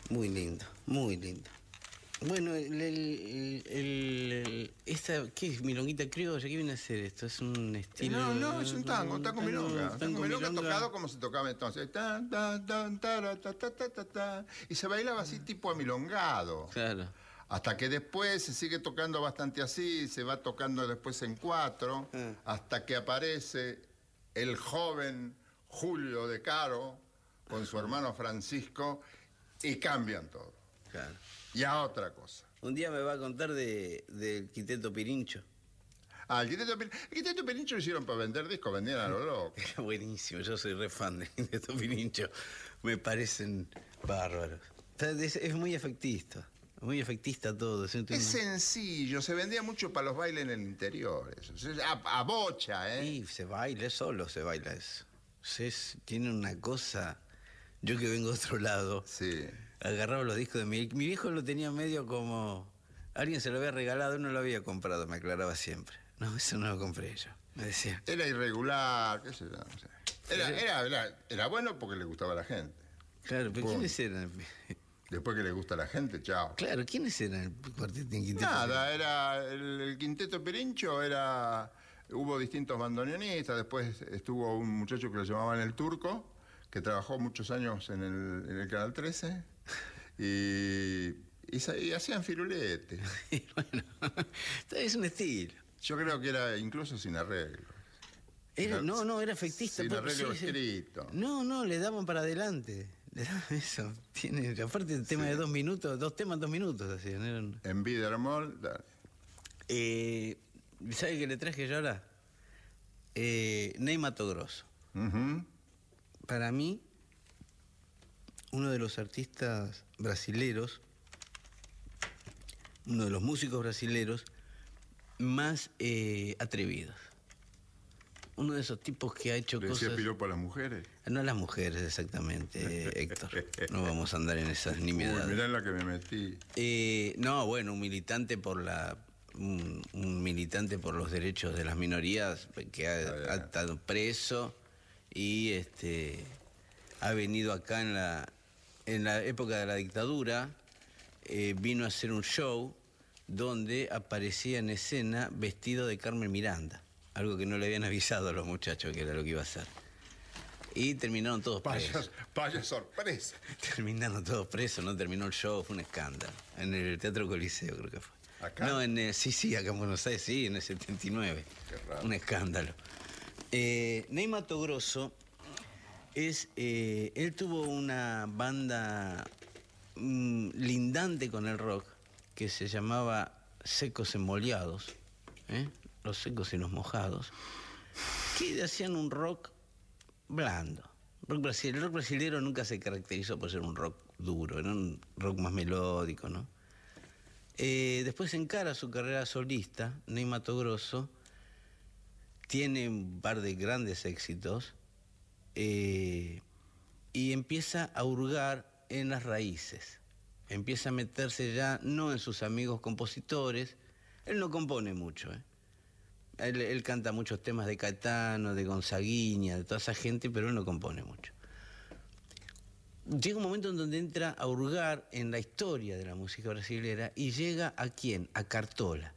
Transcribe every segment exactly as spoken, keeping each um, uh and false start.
Muy lindo, muy lindo. Bueno, el, el, el, el- esta, ¿qué es? Milonguita criolla, ¿qué viene a ser esto? Es un estilo... No, no, es un tango, un tango milonga. Un tango milonga tocado como se tocaba entonces. Tan, tan, tan, tara, ta, ta, ta, ta, ta. Y se bailaba así tipo amilongado. Claro. Hasta que después se sigue tocando bastante así, se va tocando después en cuatro, Ah. hasta que aparece el joven Julio de Caro con su hermano Francisco y cambian todo. Claro. Y a otra cosa. Un día me va a contar de, del Quinteto Pirincho. Ah, el Quinteto, Pir- el Quinteto Pirincho lo hicieron para vender discos, vendían a lo loco. Era buenísimo, yo soy re fan del Quinteto Pirincho. Me parecen bárbaros. Está- Es, es muy efectista, muy efectista todo. ¿sí? Es sencillo, se vendía mucho para los bailes en el interior. Eso. A, a bocha, ¿eh? Y se baila, solo se baila eso. Es, tiene una cosa... Yo que vengo de otro lado, Sí. agarraba los discos de mi... Mi viejo lo tenía medio como... Alguien se lo había regalado, no lo había comprado, me aclaraba siempre. No, eso no lo compré yo, me decía. Era irregular, qué sé yo, no sé. Era, era, era, era bueno porque le gustaba a la gente. Claro, pero Punto. ¿quiénes eran? Después que le gusta a la gente, chao. Claro, ¿quiénes eran el cuarteto en Quinteto? Nada, era el, el Quinteto Pirincho, era... Hubo distintos bandoneonistas, después estuvo un muchacho que lo llamaban El Turco, que trabajó muchos años en el, en el Canal trece, y, y, sa- y hacían firuletes. Y bueno, es un estilo. Yo creo que era incluso sin arreglo. Era, no, no, era efectista. Sin porque arreglo sí, sí. escrito. No, no, le daban para adelante. Le daban eso. Tiene, aparte el tema Sí. de dos minutos, dos temas, dos minutos hacían. Eran... En Bidermol, dale. Eh, ¿Sabe qué le traje yo ahora? Eh, Ney Matogrosso. Ujú. Para mí, uno de los artistas brasileros, uno de los músicos brasileros más eh, atrevidos. Uno de esos tipos que ha hecho ¿Le decía cosas... piropo a las mujeres? No a las mujeres exactamente, eh, Héctor. No vamos a andar en esas Uy, nimiedades. mirá en la que me metí. Eh, no, bueno, un militante por la... Un, un militante por los derechos de las minorías que ha, Ah, ya. ha estado preso y este ha venido acá en la en la época de la dictadura, eh, vino a hacer un show donde aparecía en escena vestido de Carmen Miranda, algo que no le habían avisado a los muchachos que era lo que iba a hacer. Y terminaron todos presos. Vaya, vaya sorpresa. Terminaron todos presos, no terminó el show, fue un escándalo. En el Teatro Coliseo creo que fue. ¿Acá? No, en el, sí, sí, acá en Buenos Aires, sí, en el setenta y nueve. Qué raro. Un escándalo. Eh, Ney Matogrosso es, eh, él tuvo una banda mm, lindante con el rock que se llamaba Secos Emoliados, ¿eh? Los secos y los mojados, que hacían un rock blando. Rock brasileño. El rock brasileño nunca se caracterizó por ser un rock duro, era un rock más melódico, ¿no? Eh, después encara su carrera solista, Ney Matogrosso, tiene un par de grandes éxitos eh, y empieza a hurgar en las raíces. Empieza a meterse ya no en sus amigos compositores. Él no compone mucho, ¿eh? Él, él canta muchos temas de Caetano, de Gonzaguiña, de toda esa gente, pero él no compone mucho. Llega un momento en donde entra a hurgar en la historia de la música brasilera y llega ¿a quién? A Cartola.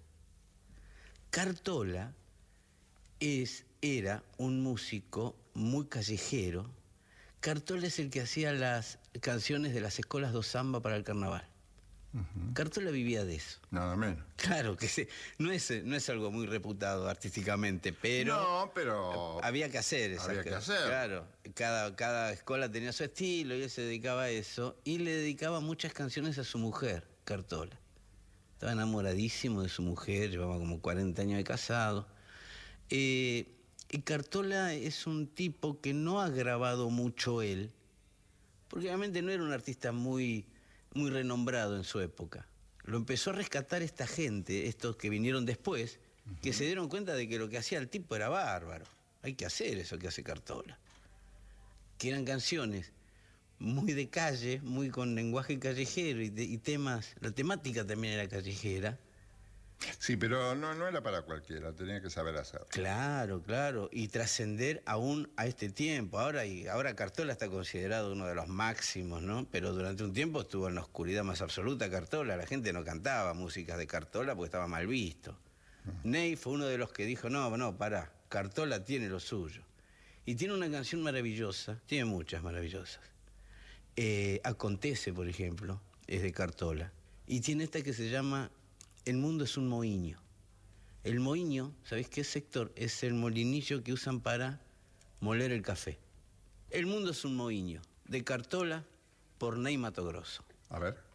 Cartola es, era un músico muy callejero. Cartola es el que hacía las canciones de las escuelas do samba para el carnaval. Ujú. Cartola vivía de eso. Nada menos. Claro que sí. No es, no es algo muy reputado artísticamente, pero... No, pero... Había que hacer esas Había que cosas. hacer. Claro, cada, cada escuela tenía su estilo y él se dedicaba a eso. Y le dedicaba muchas canciones a su mujer, Cartola. Estaba enamoradísimo de su mujer, llevaba como cuarenta años de casado. Eh, y Cartola es un tipo que no ha grabado mucho él, porque obviamente no era un artista muy, muy renombrado en su época. Lo empezó a rescatar esta gente, estos que vinieron después, uh-huh. que se dieron cuenta de que lo que hacía el tipo era bárbaro. Hay que hacer eso que hace Cartola. Que eran canciones muy de calle, muy con lenguaje callejero y, de, y temas, la temática también era callejera, Sí, pero no, no era para cualquiera, tenía que saber hacerlo. Claro, claro, y trascender aún a este tiempo. Ahora, y, ahora Cartola está considerado uno de los máximos, ¿no? Pero durante un tiempo estuvo en la oscuridad más absoluta Cartola. La gente no cantaba músicas de Cartola porque estaba mal visto. Ney fue uno de los que dijo, no, no, pará, Cartola tiene lo suyo. Y tiene una canción maravillosa, tiene muchas maravillosas. Eh, Acontece, por ejemplo, es de Cartola. Y tiene esta que se llama El mundo es un mohiño. El mohiño, ¿sabéis qué sector? Es el molinillo que usan para moler el café. El mundo es un mohiño, de Cartola por Ney Matogrosso. A ver.